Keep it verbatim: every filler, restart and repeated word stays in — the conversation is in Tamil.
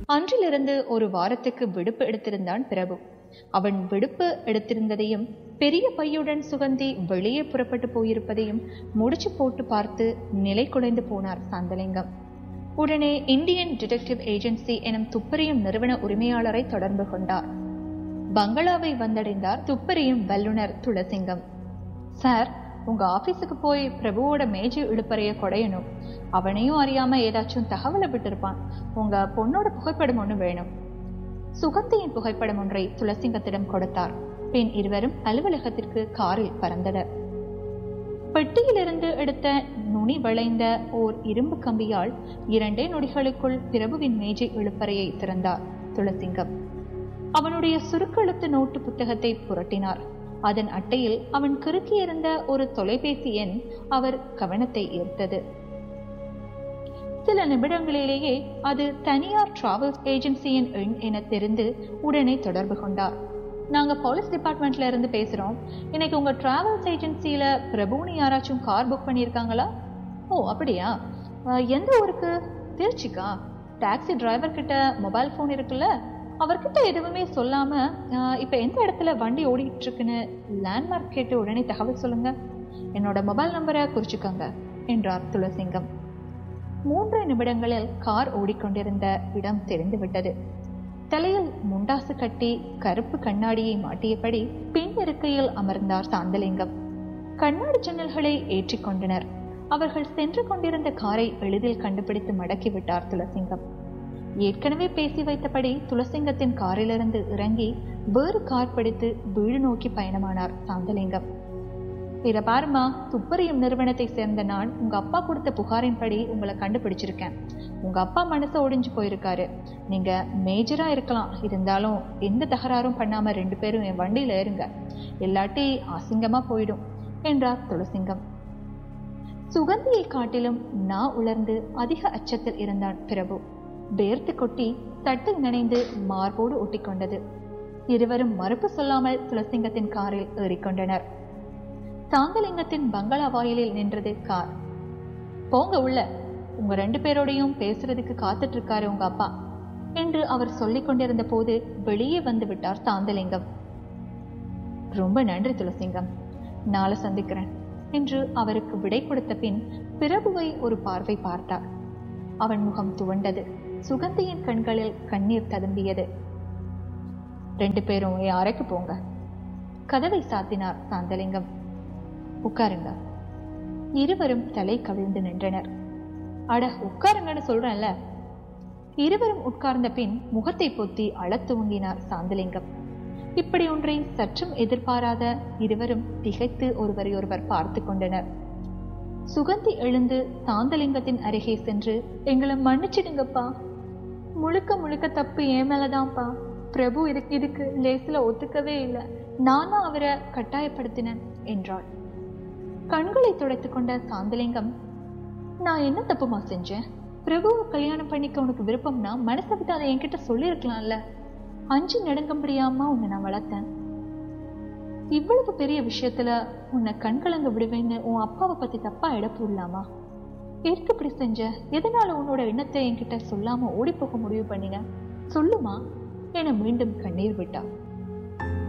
அன்றிலிருந்து ஒரு வாரத்துக்கு விடுப்பு எடுத்திருந்தான் பிரபு. அவன் விடுப்பு எடுத்திருந்ததையும் பெரிய பையுடன் சுகந்தி வெளியே புறப்பட்டு போயிருப்பதையும் முடிச்சு போட்டு பார்த்து நிலை குலைந்து போனார் சாந்தலிங்கம். உடனே இந்தியன் டிடெக்டிவ் ஏஜென்சி எனும் துப்பறியும் நிறுவன உரிமையாளரை தொடர்பு கொண்டார். பங்களாவை வந்தடைந்தார் துப்பறியும் வல்லுநர் துளசிங்கம். சார், உங்க ஆபீஸுக்கு போய் பிரபுவோட மேஜை இழுப்பறைய கொடையணும். அவனையும் அறியாம ஏதாச்சும் தகவலை விட்டிருப்பான். உங்க பொண்ணோட புகைப்படம் ஒண்ணு வேணும். சுகந்தியின் புகைப்படம் ஒன்றை துளசிங்கத்திடம் கொடுத்தார். பின் இருவரும் அலுவலகத்திற்கு காரில் பறந்தனர். பெட்டியிலிருந்து எடுத்த நுனி வளைந்த ஓர் இரும்பு கம்பியால் இரண்டே நொடிகளுக்குள் பிரபுவின் மேஜை இழுப்பறையை திறந்தார் துளசிங்கம். அவனுடைய சுருக்கெழுத்து நோட்டு புத்தகத்தை புரட்டினார். அதன் அட்டையில் அவன் கிறுக்கியிருந்த ஒரு தொலைபேசி எண் அவர் கவனத்தை ஈர்த்தது. சில நிமிடங்களிலேயே அது தனியார் டிராவல்ஸ் ஏஜென்சியின் எண் என தெரிந்து உடனே தொடர்பு கொண்டார். நாங்க போலீஸ் டிபார்ட்மெண்ட்ல இருந்து பேசுறோம். இன்னைக்கு உங்க டிராவல்ஸ் ஏஜென்சியில பிரபுன்னு யாராச்சும் கார் புக் பண்ணியிருக்காங்களா? ஓ அப்படியா? எந்த ஊருக்கு? திருச்சிக்கா? டாக்ஸி டிரைவர் கிட்ட மொபைல் போன் இருக்குல்ல, அவர்கிட்ட எதுவுமே சொல்லாம இப்ப எந்த இடத்துல வண்டி ஓடிட்டு இருக்குன்னு லேண்ட்மார்க் கேட்டு உடனே தகவல் சொல்லுங்க. என்னோட மொபைல் நம்பரை குறிச்சுக்கங்க என்றார் துளசிங்கம். மூன்று நிமிடங்களில் கார் ஓடிக்கொண்டிருந்த இடம் தெரிந்து விட்டது. தலையில் முண்டாசு கட்டி கருப்பு கண்ணாடியை மாட்டியபடி பின் இருக்கையில் அமர்ந்தார் சாந்தலிங்கம். கண்ணாடி ஜன்னல்களை ஏற்றிக்கொண்டனர். அவர்கள் சென்று கொண்டிருந்த காரை எளிதில் கண்டுபிடித்து மடக்கிவிட்டார் துளசிங்கம். ஏற்கனவே பேசி வைத்தபடி துளசிங்கத்தின் காரிலிருந்து இறங்கி வேறு கார் பிடித்து வீடு நோக்கி பயணமானார் சாந்தலிங்கம். இத பாருமா, துப்பறியும் நிறுவனத்தை சேர்ந்த நான் உங்க அப்பா கொடுத்த புகாரின்படி உங்களை கண்டுபிடிச்சிருக்கேன். உங்க அப்பா மனசு ஒடிஞ்சு போயிருக்காரு. நீங்க மேஜரா இருக்கலாம், இருந்தாலும் எந்த தகராறும் பண்ணாம ரெண்டு பேரும் என் வண்டியில ஏறுங்க, இல்லாட்டி அசிங்கமா போயிடும் என்றார் துளசிங்கம். சுகந்தியை காட்டிலும் நா உலர்ந்து அதிக அச்சத்தில் இருந்தான் பிரபு. வேர்த்து கொட்டி தட்டில் நினைந்து மார்போடு ஒட்டிக்கொண்டது. இருவரும் மறுப்பு சொல்லாமல் துளசிங்கத்தின் காரில் ஏறிக்கொண்டனர். சாந்தலிங்கத்தின் பங்களா வாயிலில் நின்றது கார். போங்க உள்ள, உங்க ரெண்டு பேரோடையும் பேசுறதுக்கு காத்துட்டு இருக்காரு உங்க அப்பா என்று அவர் சொல்லிக் கொண்டிருந்த போது வெளியே வந்து விட்டார் சாந்தலிங்கம். ரொம்ப நன்றி துளசிங்கம், நாளை சந்திக்கிறேன் என்று அவருக்கு விடை கொடுத்த பின் பிரபுவை ஒரு பார்வை பார்த்தார். அவன் முகம் துவண்டது. சுகந்தியின் கண்களில் கண்ணீர் ததும்பியது. ரெண்டு பேரும் என் அறைக்கு போங்க. கதவை சாத்தினார் சாந்தலிங்கம். உட்காருங்க. இருவரும் தலை கவிழ்ந்து நின்றனர். அட உட்காருங்கன்னு சொல்றேன்ல. இருவரும் உட்கார்ந்த பின் முகத்தை பொத்தி அழத் துவங்கினார் சாந்தலிங்கம். இப்படி ஒன்றை சற்றும் எதிர்பாராத இருவரும் திகைத்து ஒருவரை ஒருவர் பார்த்து கொண்டனர். சுகந்தி எழுந்து சாந்தலிங்கத்தின் அருகே சென்று, எங்களை மன்னிச்சிடுங்கப்பா, முழுக்க முழுக்க தப்பு ஏன் மேலதான்ப்பா. பிரபு இதுக்கு இதுக்கு லேசில ஒத்துக்கவே இல்லை. நானா அவரை கட்டாயப்படுத்தினேன் என்றாள். கண்களை துடைத்து கொண்ட சாந்தலிங்கம், நான் என்ன தப்புமா செஞ்சேன்? பிரபுவை கல்யாணம் பண்ணிக்க உனக்கு விருப்பம்னா மனசை விட்டு அதை என்கிட்ட சொல்லியிருக்கலாம்ல. அஞ்சு நடுங்கும்படியாமா உன்னை நான் வளர்த்தேன். இவ்வளவு பெரிய விஷயத்துல உன்னை கண்கலங்க விடுவேன்னு உன் அப்பாவை பத்தி தப்பா இட போடலாமா? எதுக்கு இப்படி செஞ்ச? எதனால உன்னோட எண்ணத்தை என்கிட்ட சொல்லாம ஓடி போக முடிவு பண்ணின? சொல்லுமா என மீண்டும் கண்ணீர் விட்டார்.